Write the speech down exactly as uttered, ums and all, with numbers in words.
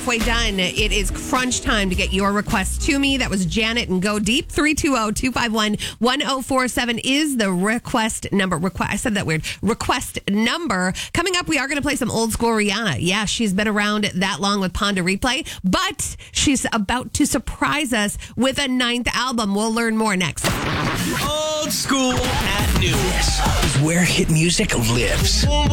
halfway done. It is crunch time to get your request to me. That was Janet and Go Deep. three two zero, two five one, one zero four seven is the request number. Request, I said that weird. Request number. Coming up, we are going to play some old school Rihanna. Yeah, she's been around that long with Ponda Replay, but she's about to surprise us with a ninth album. We'll learn more next. Old school at noon. This is where hit music lives.